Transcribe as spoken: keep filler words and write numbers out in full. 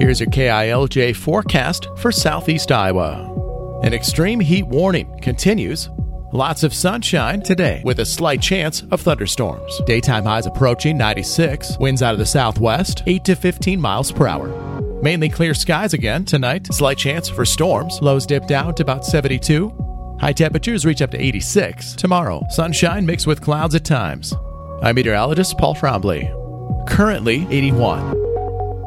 Here's your K I L J forecast for southeast Iowa. An extreme heat warning continues. Lots of sunshine today with a slight chance of thunderstorms. Daytime highs approaching ninety-six. Winds out of the southwest, eight to fifteen miles per hour. Mainly clear skies again tonight. Slight chance for storms. Lows dip down to about seventy-two. High temperatures reach up to eighty-six. Tomorrow, sunshine mixed with clouds at times. I'm meteorologist Paul Trombley. Currently eighty-one.